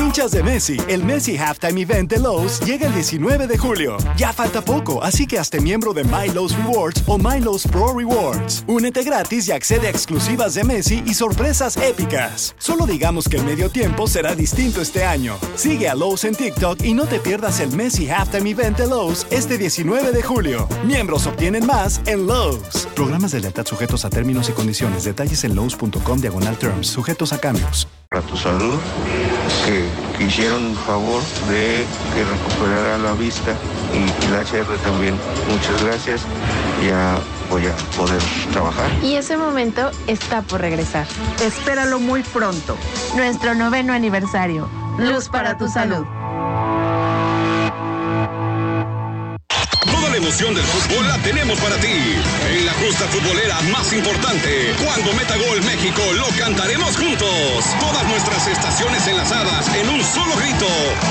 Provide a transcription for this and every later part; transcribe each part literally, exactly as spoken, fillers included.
Hinchas de Messi, el Messi Halftime Event de Lowe's llega el diecinueve de julio. Ya falta poco, así que hazte miembro de My Lowe's Rewards o My Lowe's Pro Rewards. Únete gratis y accede a exclusivas de Messi y sorpresas épicas. Solo digamos que el medio tiempo será distinto este año. Sigue a Lowe's en TikTok y no te pierdas el Messi Halftime Event de Lowe's este diecinueve de julio. Miembros obtienen más en Lowe's. Programas de lealtad sujetos a términos y condiciones. Detalles en lowes.com diagonal terms. Sujetos a cambios. Para tu salud, que, que hicieron un favor de que recuperara la vista y la H R también. Muchas gracias. Ya voy a poder trabajar. Y ese momento está por regresar. Espéralo muy pronto. Nuestro noveno aniversario. Luz para tu salud. Toda la emoción del fútbol la tenemos para ti. En la justa futbolera más importante, cuando meta gol México, lo cantaremos juntos. Todas nuestras estaciones enlazadas en un solo grito.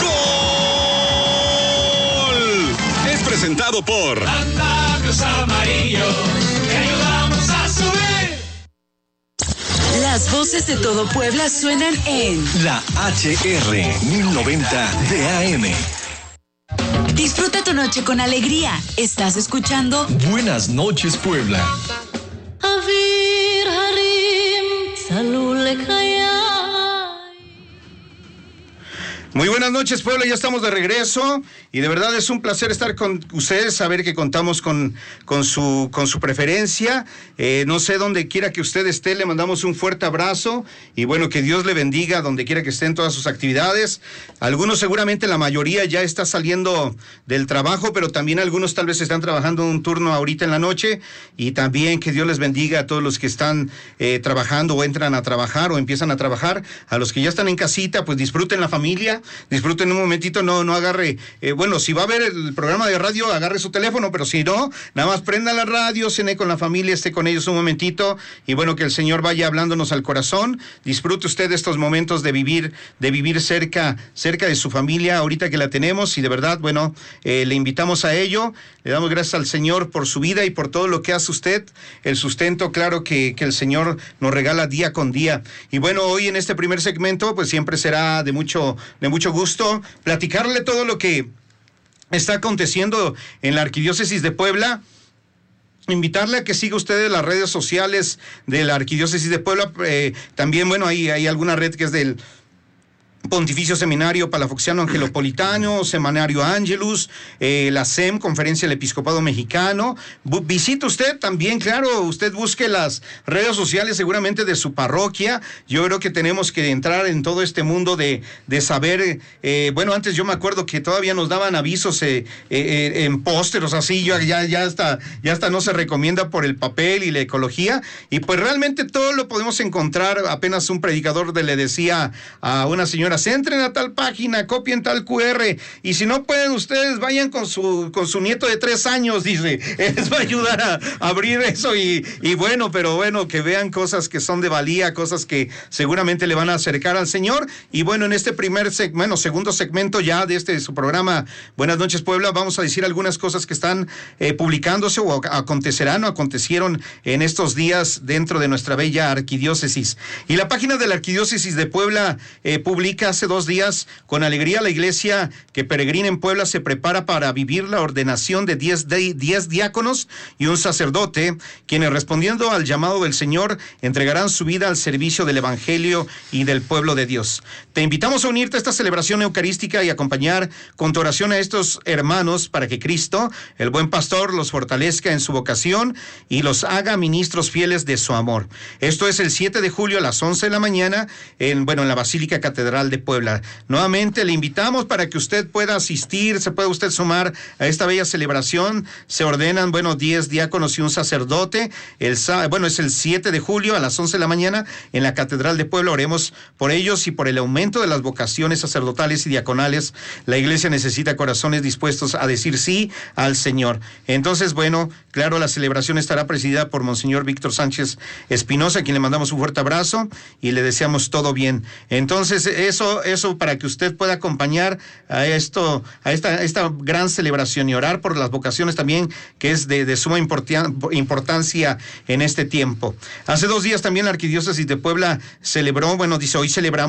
¡Gol! Es presentado por Santa Cruz Amarillo, te ayudamos a subir. Las voces de todo Puebla suenan en la H R mil noventa de A M. Disfruta tu noche con alegría. Estás escuchando Buenas noches, Puebla. Muy buenas noches, Puebla, ya estamos de regreso y de verdad es un placer estar con ustedes, saber que contamos con, con, su, con su preferencia. Eh, no sé dónde quiera que usted esté, le mandamos un fuerte abrazo y bueno, que Dios le bendiga donde quiera que esté en todas sus actividades. Algunos, seguramente la mayoría ya está saliendo del trabajo, pero también algunos tal vez están trabajando un turno ahorita en la noche y también que Dios les bendiga a todos los que están eh, trabajando o entran a trabajar o empiezan a trabajar. A los que ya están en casita, pues disfruten la familia. Disfruten un momentito, no, no agarre, eh, bueno, si va a ver el programa de radio, agarre su teléfono, pero si no, nada más prenda la radio, cene con la familia, esté con ellos un momentito, y bueno, que el Señor vaya hablándonos al corazón. Disfrute usted estos momentos de vivir, de vivir cerca, cerca de su familia, ahorita que la tenemos, y de verdad, bueno, eh, le invitamos a ello, le damos gracias al Señor por su vida y por todo lo que hace usted, el sustento, claro, que, que el Señor nos regala día con día. Y bueno, hoy en este primer segmento, pues siempre será de mucho, de mucho gusto platicarle todo lo que está aconteciendo en la Arquidiócesis de Puebla. Invitarle a que siga usted las redes sociales de la Arquidiócesis de Puebla. Eh, también, bueno, hay, hay alguna red que es del Pontificio Seminario Palafoxiano Angelopolitano, Semanario Angelus, eh, la S E M, Conferencia del Episcopado Mexicano. Bu- visite usted también, claro, usted busque las redes sociales seguramente de su parroquia. Yo creo que tenemos que entrar en todo este mundo de, de saber, eh, bueno, antes yo me acuerdo que todavía nos daban avisos eh, eh, en pósteros así, yo, ya, ya, hasta, ya hasta no se recomienda por el papel y la ecología, y pues realmente todo lo podemos encontrar. Apenas un predicador de, le decía a una señora, entren a tal página, copien tal Q R, y si no pueden ustedes, vayan con su con su nieto de tres años, dice, les va a ayudar a, a abrir eso, y, y bueno, pero bueno, que vean cosas que son de valía, cosas que seguramente le van a acercar al Señor. Y bueno, en este primer segmento, bueno, segundo segmento ya de este su programa Buenas noches, Puebla, vamos a decir algunas cosas que están eh, publicándose o acontecerán o acontecieron en estos días dentro de nuestra bella arquidiócesis. Y la página de la Arquidiócesis de Puebla eh, publica hace dos días: con alegría la iglesia que peregrina en Puebla se prepara para vivir la ordenación de diez, de, diez diáconos y un sacerdote, quienes, respondiendo al llamado del Señor, entregarán su vida al servicio del Evangelio y del pueblo de Dios. Te invitamos a unirte a esta celebración eucarística y acompañar con tu oración a estos hermanos para que Cristo, el buen pastor, los fortalezca en su vocación y los haga ministros fieles de su amor. Esto es el siete de julio a las once de la mañana en, bueno, en la Basílica Catedral de Puebla. Nuevamente le invitamos para que usted pueda asistir, se puede usted sumar a esta bella celebración. Se ordenan, bueno, diez diáconos y un sacerdote. El, bueno, es el siete de julio a las once de la mañana en la Catedral de Puebla. Oremos por ellos y por el aumento de las vocaciones sacerdotales y diaconales. La iglesia necesita corazones dispuestos a decir sí al Señor. Entonces, bueno, claro, la celebración estará presidida por Monseñor Víctor Sánchez Espinosa, a quien le mandamos un fuerte abrazo y le deseamos todo bien. Entonces, eso eso para que usted pueda acompañar a esto, a esta, esta gran celebración y orar por las vocaciones también, que es de, de suma importancia en este tiempo. Hace dos días también la Arquidiócesis de Puebla celebró, bueno, dice, hoy celebramos